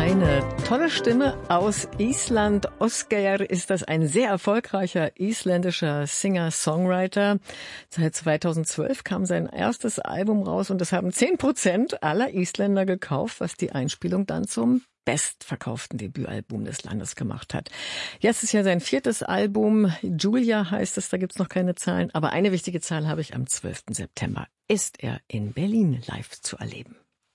Eine tolle Stimme aus Island. Ásgeir ist das, ein sehr erfolgreicher isländischer Singer-Songwriter. Seit 2012 kam sein erstes Album raus und das haben 10% aller Isländer gekauft, was die Einspielung dann zum bestverkauften Debütalbum des Landes gemacht hat. Jetzt ist ja sein 4. Album. Julia heißt es, da gibt's noch keine Zahlen. Aber eine wichtige Zahl habe ich: am 12. September ist er in Berlin live zu erleben.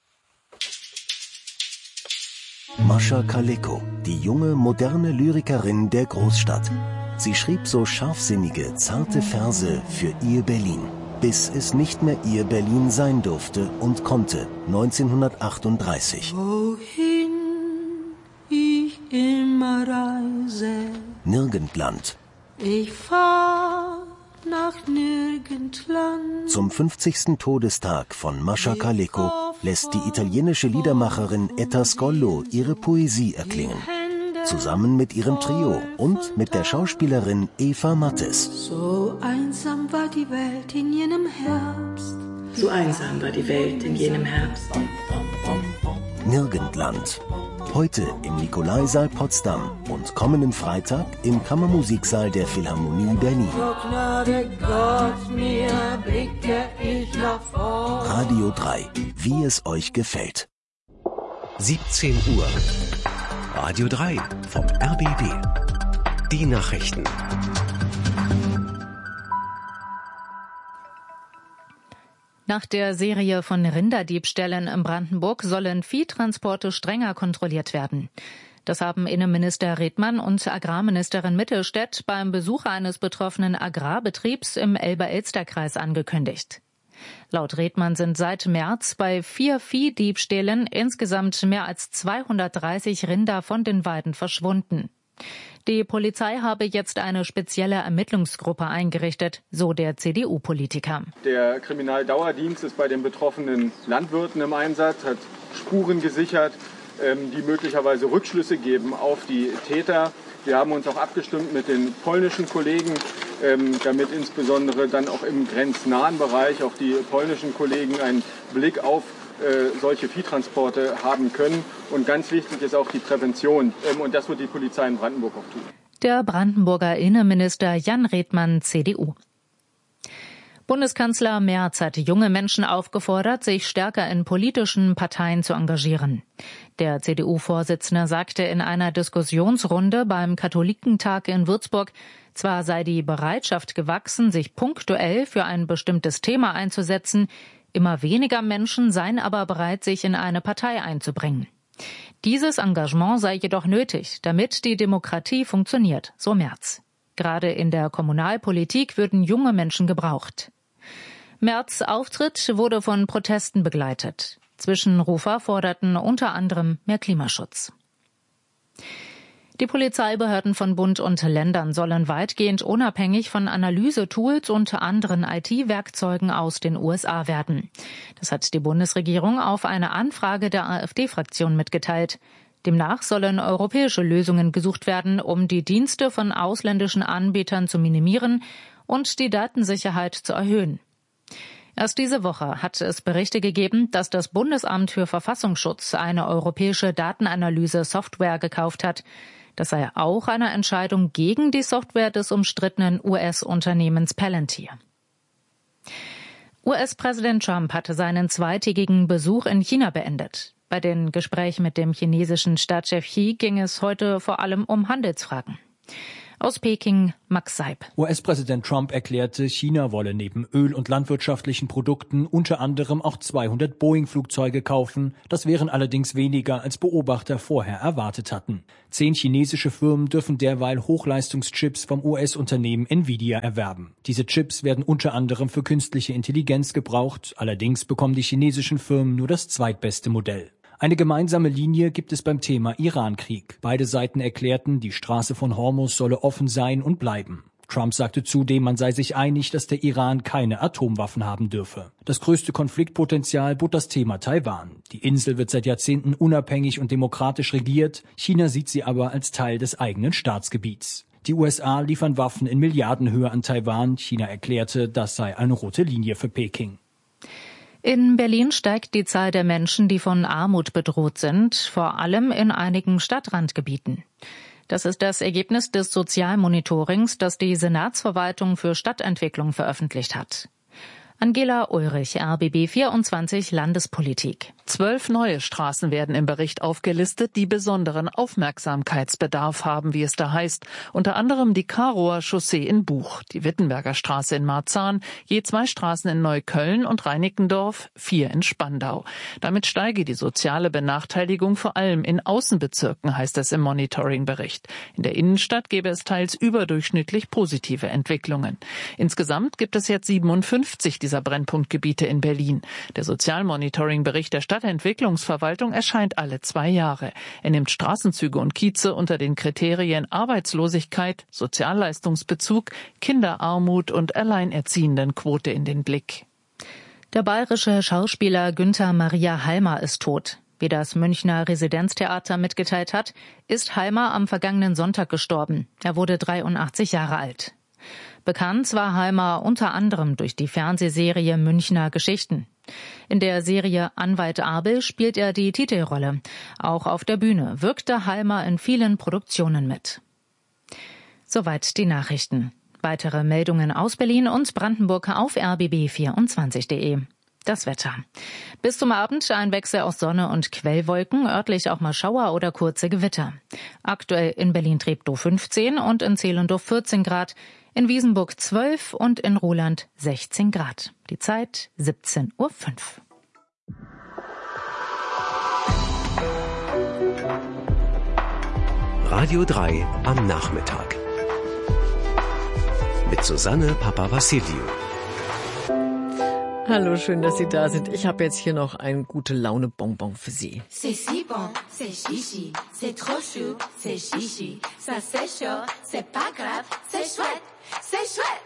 Mascha Kaleko, die junge, moderne Lyrikerin der Großstadt. Sie schrieb so scharfsinnige, zarte Verse für ihr Berlin, bis es nicht mehr ihr Berlin sein durfte und konnte, 1938. Wohin ich immer reise, Nirgendland. ich fahr nach Nirgendland. Zum 50. Todestag von Mascha Kaleko lässt die italienische Liedermacherin Etta Scollo ihre Poesie erklingen. Zusammen mit ihrem Trio und mit der Schauspielerin Eva Mattes. So einsam war die Welt in jenem Herbst. So einsam war die Welt in jenem Herbst. Nirgendland. Heute im Nikolaisaal Potsdam und kommenden Freitag im Kammermusiksaal der Philharmonie Berlin. Radio 3, wie es euch gefällt. 17 Uhr. Radio 3 vom RBB. Die Nachrichten. Nach der Serie von Rinderdiebstählen in Brandenburg sollen Viehtransporte strenger kontrolliert werden. Das haben Innenminister Redmann und Agrarministerin Mittelstädt beim Besuch eines betroffenen Agrarbetriebs im Elbe-Elster-Kreis angekündigt. Laut Redmann sind seit März bei 4 Viehdiebstählen insgesamt mehr als 230 Rinder von den Weiden verschwunden. Die Polizei habe jetzt eine spezielle Ermittlungsgruppe eingerichtet, so der CDU-Politiker. Der Kriminaldauerdienst ist bei den betroffenen Landwirten im Einsatz, hat Spuren gesichert, die möglicherweise Rückschlüsse geben auf die Täter. Wir haben uns auch abgestimmt mit den polnischen Kollegen, damit insbesondere dann auch im grenznahen Bereich auch die polnischen Kollegen einen Blick auf solche Viehtransporte haben können. Und ganz wichtig ist auch die Prävention. Und das wird die Polizei in Brandenburg auch tun. Der Brandenburger Innenminister Jan Redmann, CDU. Bundeskanzler Merz hat junge Menschen aufgefordert, sich stärker in politischen Parteien zu engagieren. Der CDU-Vorsitzende sagte in einer Diskussionsrunde beim Katholikentag in Würzburg, zwar sei die Bereitschaft gewachsen, sich punktuell für ein bestimmtes Thema einzusetzen, immer weniger Menschen seien aber bereit, sich in eine Partei einzubringen. Dieses Engagement sei jedoch nötig, damit die Demokratie funktioniert, so Merz. Gerade in der Kommunalpolitik würden junge Menschen gebraucht. Merz' Auftritt wurde von Protesten begleitet. Zwischenrufer forderten unter anderem mehr Klimaschutz. Die Polizeibehörden von Bund und Ländern sollen weitgehend unabhängig von Analysetools und anderen IT-Werkzeugen aus den USA werden. Das hat die Bundesregierung auf eine Anfrage der AfD-Fraktion mitgeteilt. Demnach sollen europäische Lösungen gesucht werden, um die Dienste von ausländischen Anbietern zu minimieren und die Datensicherheit zu erhöhen. Erst diese Woche hat es Berichte gegeben, dass das Bundesamt für Verfassungsschutz eine europäische Datenanalyse-Software gekauft hat. Das sei auch eine Entscheidung gegen die Software des umstrittenen US-Unternehmens Palantir. US-Präsident Trump hatte seinen zweitägigen Besuch in China beendet. Bei den Gesprächen mit dem chinesischen Staatschef Xi ging es heute vor allem um Handelsfragen. Aus Peking, Max Seib. US-Präsident Trump erklärte, China wolle neben Öl- und landwirtschaftlichen Produkten unter anderem auch 200 Boeing-Flugzeuge kaufen. Das wären allerdings weniger, als Beobachter vorher erwartet hatten. 10 chinesische Firmen dürfen derweil Hochleistungschips vom US-Unternehmen Nvidia erwerben. Diese Chips werden unter anderem für künstliche Intelligenz gebraucht. Allerdings bekommen die chinesischen Firmen nur das zweitbeste Modell. Eine gemeinsame Linie gibt es beim Thema Iran-Krieg. Beide Seiten erklärten, die Straße von Hormuz solle offen sein und bleiben. Trump sagte zudem, man sei sich einig, dass der Iran keine Atomwaffen haben dürfe. Das größte Konfliktpotenzial bot das Thema Taiwan. Die Insel wird seit Jahrzehnten unabhängig und demokratisch regiert. China sieht sie aber als Teil des eigenen Staatsgebiets. Die USA liefern Waffen in Milliardenhöhe an Taiwan. China erklärte, das sei eine rote Linie für Peking. In Berlin steigt die Zahl der Menschen, die von Armut bedroht sind, vor allem in einigen Stadtrandgebieten. Das ist das Ergebnis des Sozialmonitorings, das die Senatsverwaltung für Stadtentwicklung veröffentlicht hat. Angela Ulrich, RBB 24 Landespolitik. 12 neue Straßen werden im Bericht aufgelistet, die besonderen Aufmerksamkeitsbedarf haben, wie es da heißt. Unter anderem die Karower Chaussee in Buch, die Wittenberger Straße in Marzahn, je 2 Straßen in Neukölln und Reinickendorf, 4 in Spandau. Damit steige die soziale Benachteiligung vor allem in Außenbezirken, heißt es im Monitoringbericht. In der Innenstadt gäbe es teils überdurchschnittlich positive Entwicklungen. Insgesamt gibt es jetzt 57 dieser Brennpunktgebiete in Berlin. Der Sozialmonitoringbericht der Stadtentwicklungsverwaltung erscheint alle 2 Jahre. Er nimmt Straßenzüge und Kieze unter den Kriterien Arbeitslosigkeit, Sozialleistungsbezug, Kinderarmut und Alleinerziehendenquote in den Blick. Der bayerische Schauspieler Günther Maria Halmer ist tot. Wie das Münchner Residenztheater mitgeteilt hat, ist Halmer am vergangenen Sonntag gestorben. Er wurde 83 Jahre alt. Bekannt war Halmer unter anderem durch die Fernsehserie Münchner Geschichten. In der Serie Anwalt Abel spielt er die Titelrolle. Auch auf der Bühne wirkte Halmer in vielen Produktionen mit. Soweit die Nachrichten. Weitere Meldungen aus Berlin und Brandenburg auf rbb24.de. Das Wetter. Bis zum Abend ein Wechsel aus Sonne und Quellwolken, örtlich auch mal Schauer oder kurze Gewitter. Aktuell in Berlin-Treptow 15 und in Zehlendorf 14 Grad, in Wiesenburg 12 und in Ruhland 16 Grad. Die Zeit 17:05 Uhr. Radio 3 am Nachmittag. Mit Susanne Papavassiliou. Hallo, schön, dass Sie da sind. Ich habe jetzt hier noch ein Gute-Laune-Bonbon für Sie. C'est si bon, c'est chichi, c'est trop chou, c'est chichi. Ça c'est chaud, c'est pas grave, c'est chouette, c'est chouette.